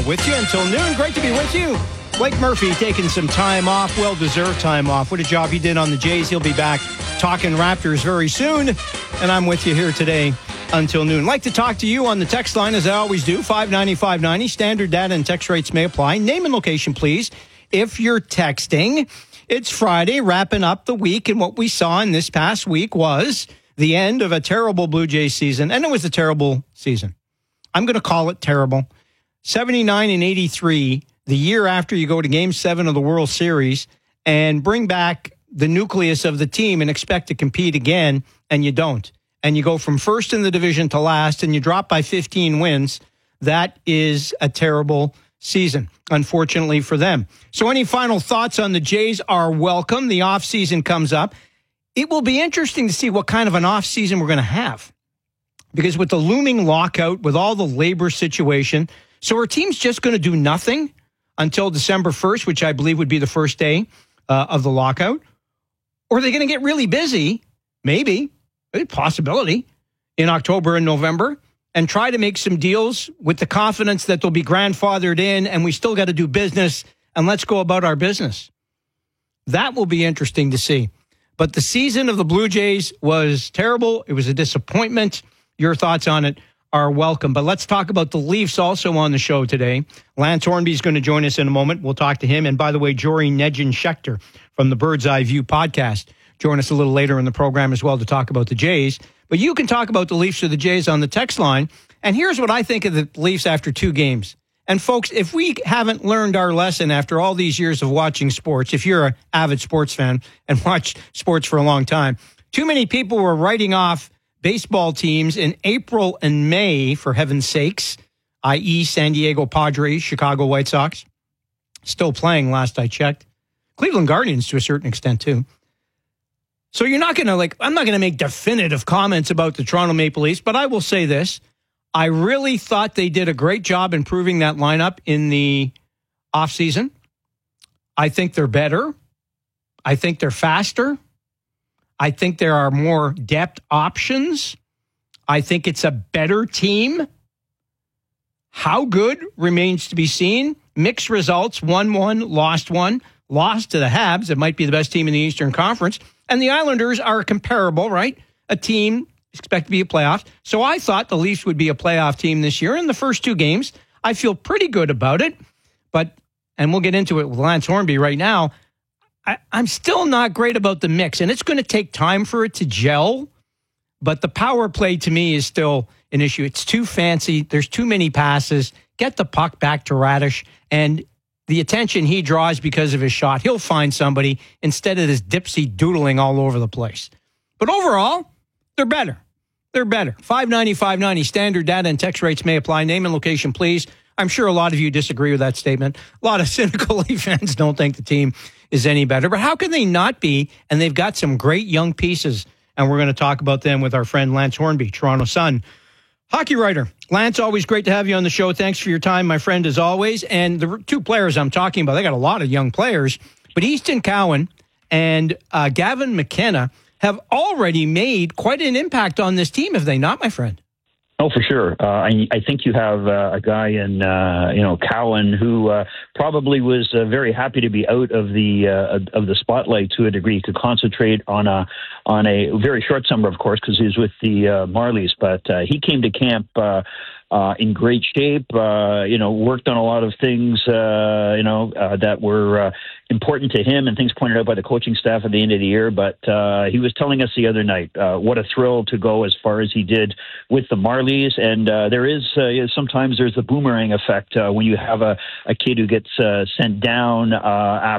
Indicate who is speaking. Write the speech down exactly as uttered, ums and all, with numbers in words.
Speaker 1: with you until noon. Great to be with you. Blake Murphy taking some time off, well-deserved time off. What a job he did on the Jays. He'll be back talking Raptors very soon. And I'm with you here today until noon. Like to talk to you on the text line, as I always do, five ninety, five ninety. Standard data and text rates may apply. Name and location, please, if you're texting. It's Friday, wrapping up the week. And what we saw in this past week was the end of a terrible Blue Jays season. And it was a terrible season. I'm going to call it terrible. seventy-nine and eighty-three, the year after you go to Game seven of the World Series and bring back the nucleus of the team and expect to compete again, and you don't. And you go from first in the division to last, and you drop by fifteen wins. That is a terrible season, unfortunately for them. So any final thoughts on the Jays are welcome. The offseason comes up. It will be interesting to see what kind of an offseason we're going to have. Because with the looming lockout, with all the labor situation, so our team's just going to do nothing until December first, which I believe would be the first day uh, of the lockout? Or are they going to get really busy, maybe, a possibility, in October and November, and try to make some deals with the confidence that they'll be grandfathered in and we still got to do business and let's go about our business? That will be interesting to see. But the season of the Blue Jays was terrible. It was a disappointment. Your thoughts on it are welcome. But let's talk about the Leafs also on the show today. Lance Hornby is going to join us in a moment. We'll talk to him. And by the way, Jory Nugent-Schechter from the Bird's Eye View podcast join us a little later in the program as well to talk about the Jays. But you can talk about the Leafs or the Jays on the text line. And here's what I think of the Leafs after two games. And folks, if we haven't learned our lesson after all these years of watching sports, if you're an avid sports fan and watched sports for a long time, too many people were writing off baseball teams in April and May, for heaven's sakes, that is. San Diego Padres, Chicago White Sox, still playing last I checked. Cleveland Guardians to a certain extent too. So you're not going to like, I'm not going to make definitive comments about the Toronto Maple Leafs, but I will say this. I really thought they did a great job improving that lineup in the offseason. I think they're better. I think they're faster. I think there are more depth options. I think it's a better team. How good remains to be seen. Mixed results, won one, lost one. Lost to the Habs. It might be the best team in the Eastern Conference. And the Islanders are comparable, right? A team expect to be a playoff. So I thought the Leafs would be a playoff team this year. In the first two games, I feel pretty good about it. But, and we'll get into it with Lance Hornby right now, I, I'm still not great about the mix, and it's going to take time for it to gel. But the power play to me is still an issue. It's too fancy. There's too many passes. Get the puck back to Radish, and the attention he draws because of his shot, he'll find somebody instead of this dipsy doodling all over the place. But overall, they're better. They're better. five ninety, five ninety. Standard data and text rates may apply. Name and location, please. I'm sure a lot of you disagree with that statement. A lot of cynical Leaf fans don't think the team is any better. But how can they not be? And they've got some great young pieces. And we're going to talk about them with our friend Lance Hornby, Toronto Sun hockey writer. Lance, always great to have you on the show. Thanks for your time, my friend, as always. And the two players I'm talking about, they got a lot of young players. But Easton Cowan and uh, Gavin McKenna have already made quite an impact on this team, have they not, my friend?
Speaker 2: Oh, for sure. Uh, I, I think you have uh, a guy in, uh, you know, Cowan who uh, probably was uh, very happy to be out of the uh, of the spotlight to a degree. He could concentrate on a on a very short summer, of course, because he was with the uh, Marlies. But uh, he came to camp uh, uh, in great shape. Uh, you know, worked on a lot of things, uh, you know, uh, that were uh, important to him and things pointed out by the coaching staff at the end of the year. But uh, he was telling us the other night uh, what a thrill to go as far as he did with the Marlies. And uh, there is uh, sometimes there's the boomerang effect uh, when you have a, a kid who gets uh, sent down uh,